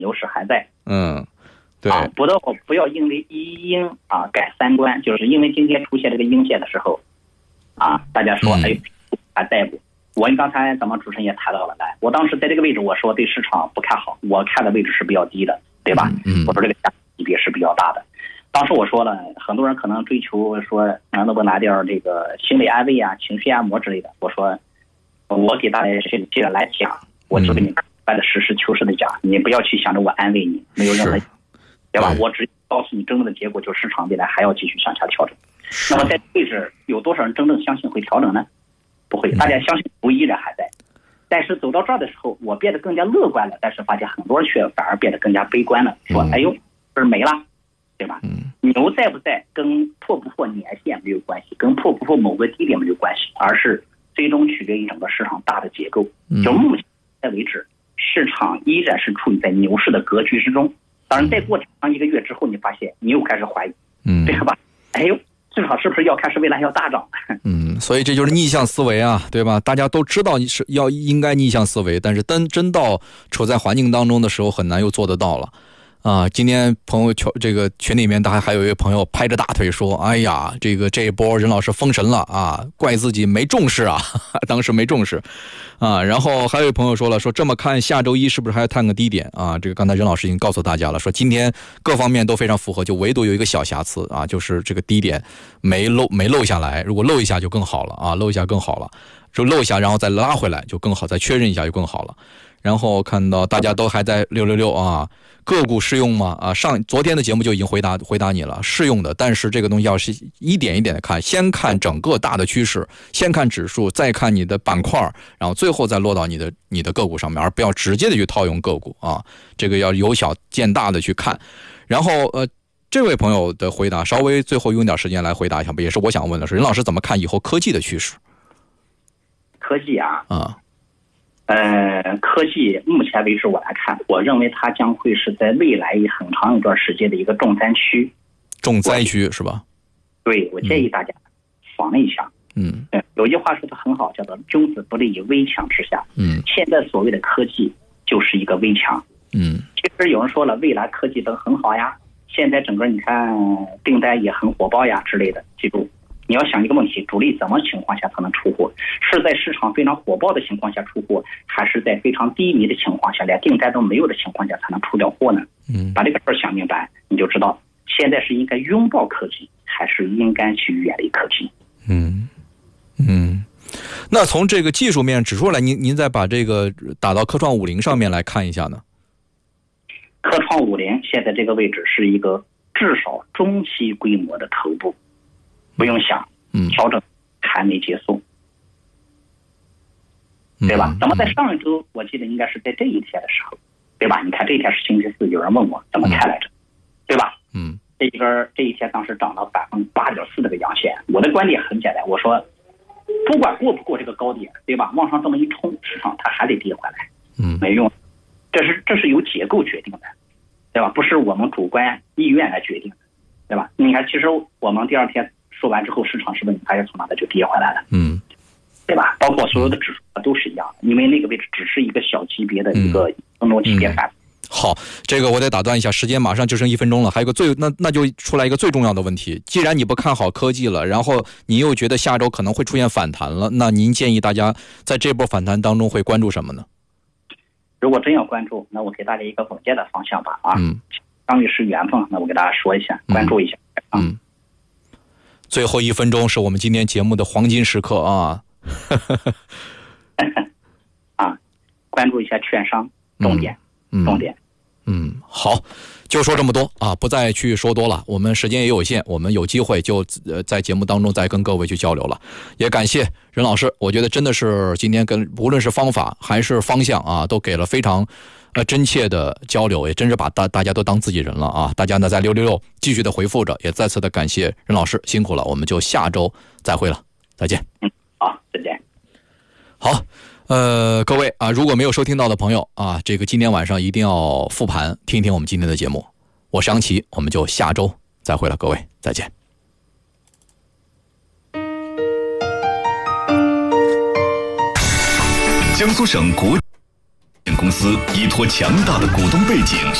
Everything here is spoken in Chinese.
牛市还在。 对不要因为一鹰改三观，就是因为今天出现这个阴线的时候大家说还逮捕。我刚才咱们主持人也谈到了，我当时在这个位置我说对市场不看好，我看的位置是比较低的，对吧？我说这个级别是比较大的。当时我说了，很多人可能追求说能不能拿点这个心理安慰情绪按摩之类的。我说我给大家这个来讲，我就跟你按的实事求是的讲，你不要去想着我安慰你，没有任何，对吧？我只告诉你真正的结果，就是市场未来还要继续向下调整。那么在位置有多少人真正相信会调整呢？不会，大家相信不依然还在。但是走到这儿的时候，我变得更加乐观了，但是发现很多人却反而变得更加悲观了，说哎呦这是没了，对吧？牛在不在跟破不破年线没有关系，跟破不破某个低点没有关系，而是最终取决于整个市场大的结构。就目前为止，市场依然是处于在牛市的格局之中。当然再过长1个月之后，你发现你又开始怀疑，对吧？哎呦，市场是不是要开始未来要大涨？ 所以这就是逆向思维对吧？大家都知道是应该逆向思维，但是真到处在环境当中的时候，很难又做得到了。今天朋友这个群里面还有一位朋友拍着大腿说：“哎呀，这一波任老师封神了怪自己没重视当时没重视然后还有一朋友说了，说这么看下周一是不是还要探个低点这个刚才任老师已经告诉大家了，说今天各方面都非常符合，就唯独有一个小瑕疵就是这个低点没漏下来，如果漏一下就更好了漏一下更好了，就漏一下然后再拉回来就更好，再确认一下就更好了。然后看到大家都还在666个股适用吗？昨天的节目就已经回答你了，适用的，但是这个东西要是一点一点的看，先看整个大的趋势，先看指数，再看你的板块，然后最后再落到你的个股上面，而不要直接的去套用个股这个要由小见大的去看。然后这位朋友的回答稍微最后用点时间来回答一下吧，也是我想问的是，任老师怎么看以后科技的趋势？ 科技科技目前为止我来看，我认为它将会是在未来很长一段时间的一个重灾区是吧？对，我建议大家防一下。有句话说的很好，叫做君子不立于危墙之下。现在所谓的科技就是一个危墙。其实有人说了，未来科技都很好呀，现在整个你看订单也很火爆呀之类的。记住，你要想一个问题，主力怎么情况下才能出货？是在市场非常火爆的情况下出货，还是在非常低迷的情况下，连订单都没有的情况下才能出掉货呢？把这个事儿想明白，你就知道现在是应该拥抱科技，还是应该去远离科技。 那从这个技术面指出来，您再把这个打到科创50上面来看一下呢？ 科创50现在这个位置是一个至少中期规模的头部，不用想，调整还没结束，对吧？咱们在上一周，我记得应该是在这一天的时候，对吧？你看这一天是星期四，有人问我怎么看来着，对吧？这一天当时涨了8.4%的阳线，我的观点很简单，我说不管过不过这个高点，对吧？往上这么一冲，市场它还得跌回来，没用，这是由结构决定的，对吧？不是我们主观意愿来决定的，对吧？你看，其实我们第二天说完之后，市场是不是你发现从哪的就跌回来了？对吧？包括所有的指数都是一样的，因为那个位置只是一个小级别的一个分钟级别反。 好，这个我得打断一下，时间马上就剩1分钟了。还有个那就出来一个最重要的问题，既然你不看好科技了，然后你又觉得下周可能会出现反弹了，那您建议大家在这波反弹当中会关注什么呢？ 如果真要关注，那我给大家一个稳健的方向吧相遇是缘分，那我给大家说一下，关注一下最后1分钟是我们今天节目的黄金时刻关注一下券商重点。 好，就说这么多不再去说多了，我们时间也有限，我们有机会就在节目当中再跟各位去交流了。也感谢任老师，我觉得真的是今天无论是方法还是方向都给了非常真切的交流，也真是把大家都当自己人了大家呢在666继续的回复着，也再次的感谢任老师，辛苦了，我们就下周再会了，再见。 好，再见。 好。各位如果没有收听到的朋友这个今天晚上一定要复盘听一听我们今天的节目。我是杨奇，我们就下周再会了，各位再见。 江苏省国公司依托强大的股东背景。